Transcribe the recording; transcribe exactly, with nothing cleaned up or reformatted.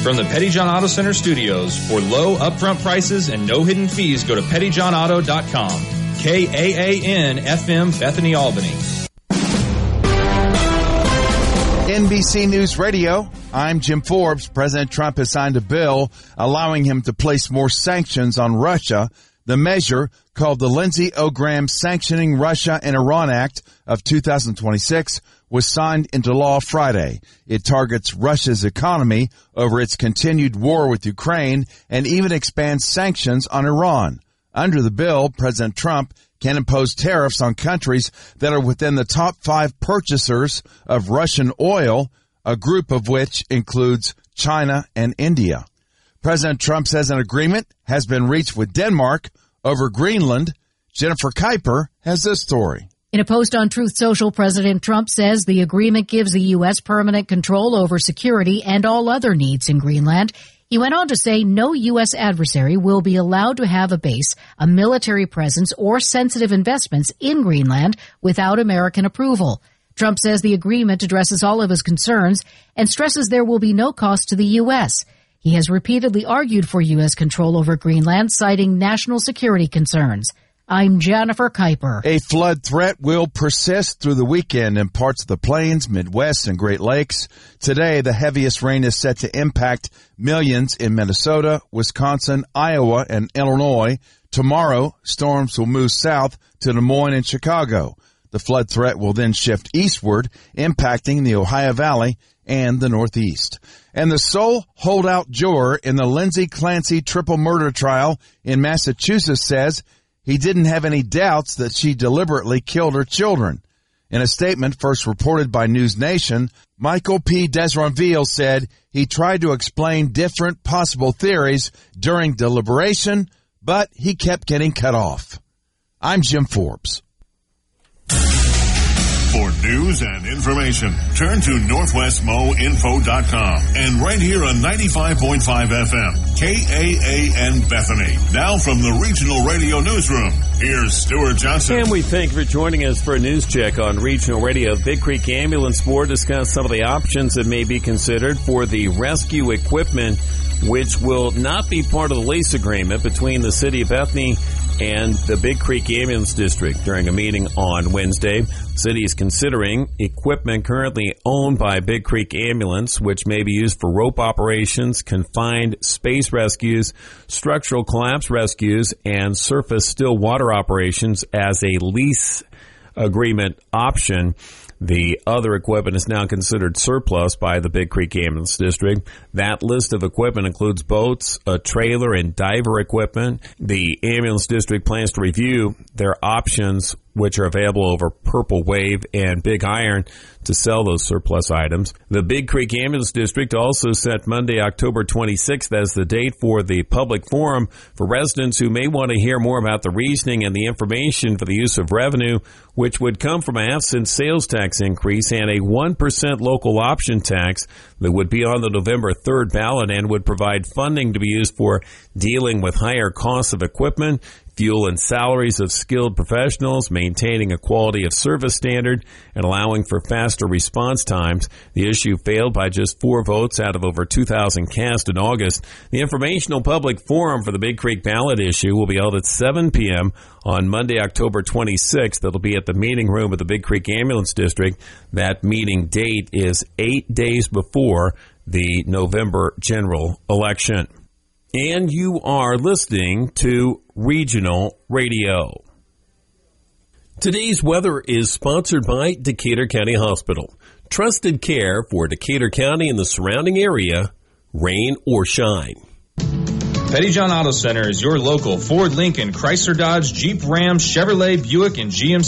From the Petty John Auto Center studios, for low upfront prices and no hidden fees, go to petty john auto dot com. K A A N F M, Bethany, Albany. N B C News Radio, I'm Jim Forbes. President Trump has signed a bill allowing him to place more sanctions on Russia. The measure, called the Lindsey O. Graham Sanctioning Russia and Iran Act of two thousand twenty-six, was signed into law Friday. It targets Russia's economy over its continued war with Ukraine and even expands sanctions on Iran. Under the bill, President Trump can impose tariffs on countries that are within the top five purchasers of Russian oil, a group of which includes China and India. President Trump says an agreement has been reached with Denmark over Greenland. Jennifer Kuiper has this story. In a post on Truth Social, President Trump says the agreement gives the U S permanent control over security and all other needs in Greenland. He went on to say no U S adversary will be allowed to have a base, a military presence, or sensitive investments in Greenland without American approval. Trump says the agreement addresses all of his concerns and stresses there will be no cost to the U S. He has repeatedly argued for U S control over Greenland, citing national security concerns. I'm Jennifer Kuiper. A flood threat will persist through the weekend in parts of the Plains, Midwest, and Great Lakes. Today, the heaviest rain is set to impact millions in Minnesota, Wisconsin, Iowa, and Illinois. Tomorrow, storms will move south to Des Moines and Chicago. The flood threat will then shift eastward, impacting the Ohio Valley and the Northeast. And the sole holdout juror in the Lindsay Clancy triple murder trial in Massachusetts says he didn't have any doubts that she deliberately killed her children. In a statement first reported by News Nation, Michael P. Desronville said he tried to explain different possible theories during deliberation, but he kept getting cut off. I'm Jim Forbes. For news and information, turn to northwest mo info dot com and right here on ninety-five point five F M, K A A N Bethany. Now from the Regional Radio Newsroom, here's Stuart Johnson. And we thank you for joining us for a news check on Regional Radio. Big Creek Ambulance Board discussed some of the options that may be considered for the rescue equipment, which will not be part of the lease agreement between the City of Bethany and the Big Creek Ambulance District during a meeting on Wednesday. The city is considering equipment currently owned by Big Creek Ambulance, which may be used for rope operations, confined space rescues, structural collapse rescues, and surface still water operations as a lease agreement option. The other equipment is now considered surplus by the Big Creek Ambulance District. That list of equipment includes boats, a trailer, and diver equipment. The Ambulance District plans to review their options, which are available over Purple Wave and Big Iron, to sell those surplus items. The Big Creek Ambulance District also set Monday, October twenty-sixth as the date for the public forum for residents who may want to hear more about the reasoning and the information for the use of revenue, which would come from a half-cent sales tax increase and a one percent local option tax that would be on the November third ballot and would provide funding to be used for dealing with higher costs of equipment, fuel and salaries of skilled professionals, maintaining a quality of service standard, and allowing for faster response times. The issue failed by just four votes out of over two thousand cast in August. The informational public forum for the Big Creek ballot issue will be held at seven p.m. on Monday, October twenty-sixth. That'll be at the meeting room of the Big Creek Ambulance District. That meeting date is eight days before the November general election. And you are listening to Regional Radio. Today's weather is sponsored by Decatur County Hospital. Trusted care for Decatur County and the surrounding area, rain or shine. Petty John Auto Center is your local Ford, Lincoln, Chrysler, Dodge, Jeep, Ram, Chevrolet, Buick, and G M C